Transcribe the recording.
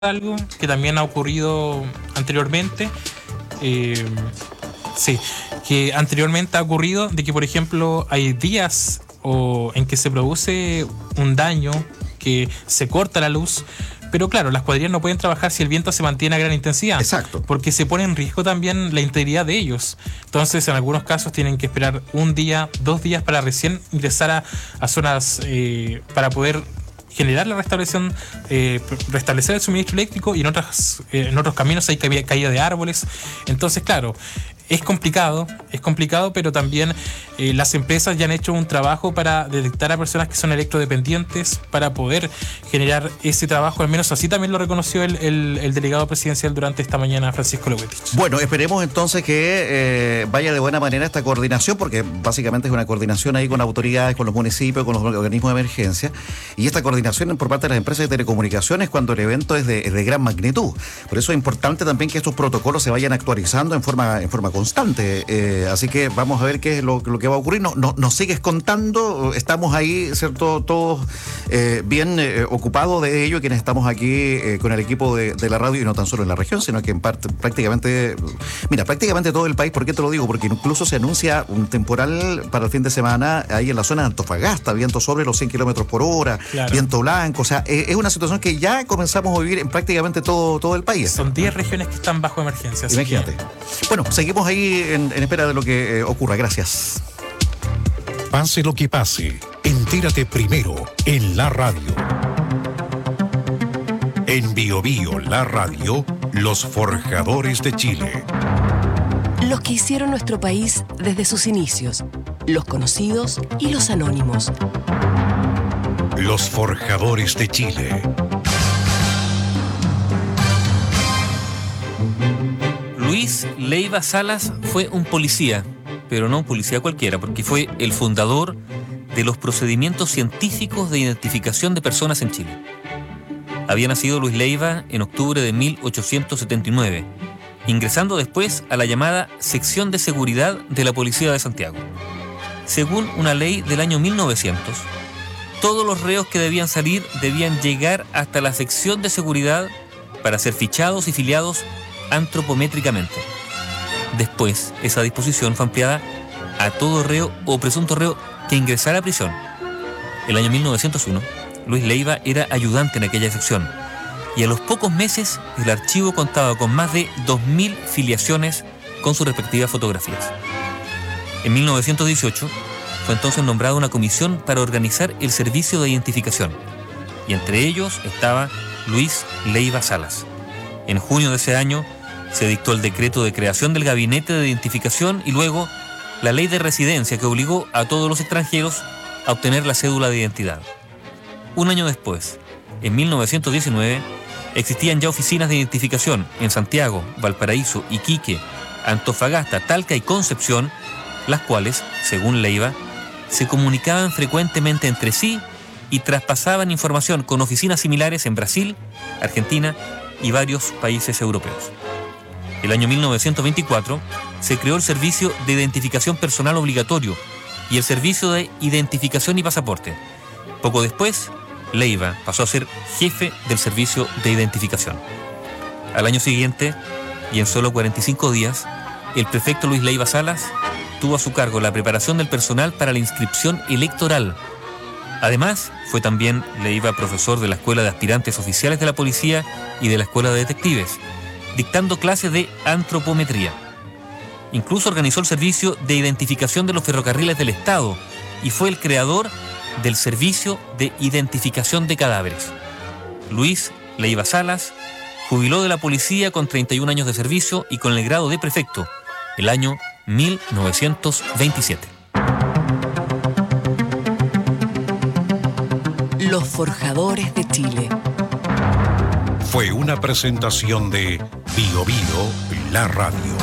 algo que también ha ocurrido anteriormente. Sí, que anteriormente ha ocurrido de que, por ejemplo, hay días en que se produce un daño, que se corta la luz, pero claro, las cuadrillas no pueden trabajar si el viento se mantiene a gran intensidad. Exacto. Porque se pone en riesgo también la integridad de ellos. Entonces, en algunos casos tienen que esperar un día, 2 días para recién ingresar a zonas para poder generar la restauración, restablecer el suministro eléctrico, y en otros caminos hay caída de árboles. Entonces, claro, es complicado, pero también las empresas ya han hecho un trabajo para detectar a personas que son electrodependientes para poder generar ese trabajo. Al menos así también lo reconoció el delegado presidencial durante esta mañana, Francisco Lewetich. Bueno, esperemos entonces que vaya de buena manera esta coordinación, porque básicamente es una coordinación ahí con autoridades, con los municipios, con los organismos de emergencia, y esta coordinación por parte de las empresas de telecomunicaciones cuando el evento es de gran magnitud. Por eso es importante también que estos protocolos se vayan actualizando en forma constante. Así que vamos a ver qué es lo que va a ocurrir. Nos sigues contando, estamos ahí, ¿cierto? Todos bien ocupados de ello, quienes estamos aquí con el equipo de la radio, y no tan solo en la región, sino que en parte, prácticamente todo el país. ¿Por qué te lo digo? Porque incluso se anuncia un temporal para el fin de semana ahí en la zona de Antofagasta, viento sobre los 100 kilómetros por hora, claro. Viento blanco, o sea, es una situación que ya comenzamos a vivir en prácticamente todo el país. Son 10 regiones que están bajo emergencia. Imagínate. Bueno, seguimos ahí en espera de lo que ocurra. Gracias. Pase lo que pase, entérate primero en la radio. En Bio Bio, la radio, los forjadores de Chile. Los que hicieron nuestro país desde sus inicios, los conocidos y los anónimos. Los forjadores de Chile. Luis Leiva Salas fue un policía, pero no un policía cualquiera, porque fue el fundador de los procedimientos científicos de identificación de personas en Chile. Había nacido Luis Leiva en octubre de 1879, ingresando después a la llamada Sección de Seguridad de la Policía de Santiago. Según una ley del año 1900, todos los reos que debían salir debían llegar hasta la sección de seguridad para ser fichados y filiados antropométricamente. Después, esa disposición fue ampliada a todo reo o presunto reo que ingresara a prisión. El año 1901, Luis Leiva era ayudante en aquella sección, y a los pocos meses el archivo contaba con más de 2.000 filiaciones con sus respectivas fotografías. En 1918, fue entonces nombrada una comisión para organizar el servicio de identificación, y entre ellos estaba Luis Leiva Salas. En junio de ese año se dictó el decreto de creación del Gabinete de Identificación y luego la ley de residencia que obligó a todos los extranjeros a obtener la cédula de identidad. Un año después, en 1919, existían ya oficinas de identificación en Santiago, Valparaíso, Iquique, Antofagasta, Talca y Concepción, las cuales, según Leiva, se comunicaban frecuentemente entre sí y traspasaban información con oficinas similares en Brasil, Argentina y varios países europeos. El año 1924 se creó el Servicio de Identificación Personal Obligatorio y el Servicio de Identificación y Pasaporte. Poco después, Leiva pasó a ser jefe del Servicio de Identificación. Al año siguiente, y en solo 45 días, el prefecto Luis Leiva Salas tuvo a su cargo la preparación del personal para la inscripción electoral. Además, fue también Leiva profesor de la Escuela de Aspirantes Oficiales de la Policía y de la Escuela de Detectives, dictando clases de antropometría. Incluso organizó el servicio de identificación de los ferrocarriles del Estado y fue el creador del Servicio de Identificación de Cadáveres. Luis Leiva Salas jubiló de la policía con 31 años de servicio y con el grado de prefecto el año 1927. Los forjadores de Chile. Fue una presentación de Bio Bio, la radio.